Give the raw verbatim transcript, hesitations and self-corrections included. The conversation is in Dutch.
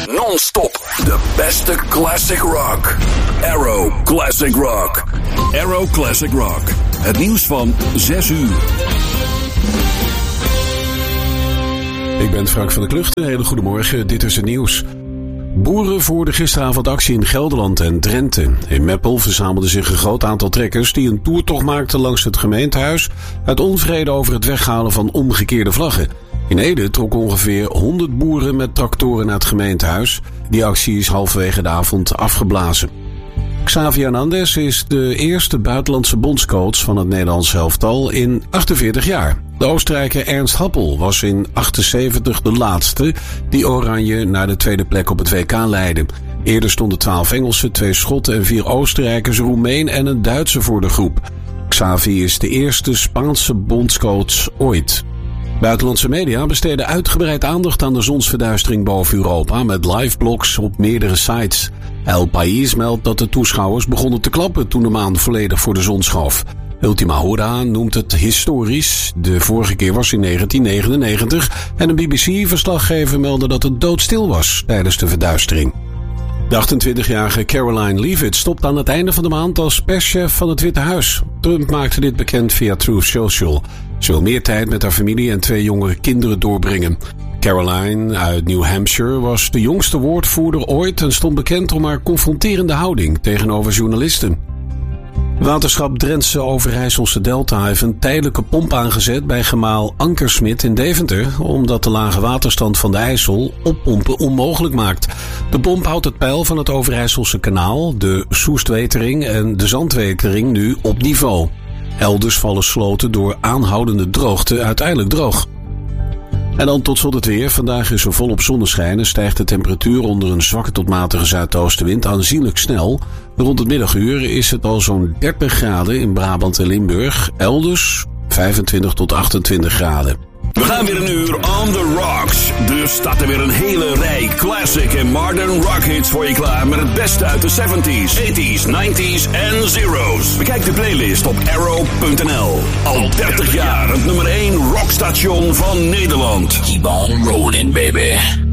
Non-stop de beste classic rock. Arrow Classic Rock. Arrow Classic Rock. Het nieuws van zes uur. Ik ben Frank van der Klucht. Een hele goede morgen. Dit is het nieuws. Boeren voerden gisteravond actie in Gelderland en Drenthe. In Meppel verzamelde zich een groot aantal trekkers die een toertocht maakten langs het gemeentehuis uit onvrede over het weghalen van omgekeerde vlaggen. In Ede trokken ongeveer honderd boeren met tractoren naar het gemeentehuis. Die actie is halverwege de avond afgeblazen. Xavi Hernandez is de eerste buitenlandse bondscoach van het Nederlands elftal in achtenveertig jaar. De Oostenrijker Ernst Happel was in achtenzeventig de laatste die Oranje naar de tweede plek op het W K leidde. Eerder stonden twaalf Engelsen, twee Schotten en vier Oostenrijkers, een Roemeen en een Duitser voor de groep. Xavi is de eerste Spaanse bondscoach ooit. Buitenlandse media besteden uitgebreid aandacht aan de zonsverduistering boven Europa met liveblogs op meerdere sites. El País meldt dat de toeschouwers begonnen te klappen toen de maan volledig voor de zon schoof. Ultima Hora noemt het historisch. De vorige keer was in negentien negenennegentig en een B B C-verslaggever meldde dat het doodstil was tijdens de verduistering. De achtentwintigjarige Caroline Leavitt stopt aan het einde van de maand als perschef van het Witte Huis. Trump maakte dit bekend via Truth Social. Ze wil meer tijd met haar familie en twee jongere kinderen doorbrengen. Caroline uit New Hampshire was de jongste woordvoerder ooit en stond bekend om haar confronterende houding tegenover journalisten. Waterschap Drentse Overijsselse Delta heeft een tijdelijke pomp aangezet bij gemaal Ankersmit in Deventer, omdat de lage waterstand van de IJssel oppompen onmogelijk maakt. De pomp houdt het peil van het Overijsselse kanaal, de Soestwetering en de Zandwetering nu op niveau. Elders vallen sloten door aanhoudende droogte uiteindelijk droog. En dan tot slot het weer. Vandaag is er volop zonneschijn en stijgt de temperatuur onder een zwakke tot matige zuidoostenwind aanzienlijk snel. Rond het middaguur is het al zo'n dertig graden in Brabant en Limburg. Elders vijfentwintig tot achtentwintig graden. We gaan weer een uur on the rocks. Dus staat er weer een hele rij classic en modern rock hits voor je klaar. Met het beste uit de zeventies, tachtiger, negentiger en zero's. Bekijk de playlist op arrow punt n l. Al dertig jaar het nummer één rockstation van Nederland. Keep on rolling, baby.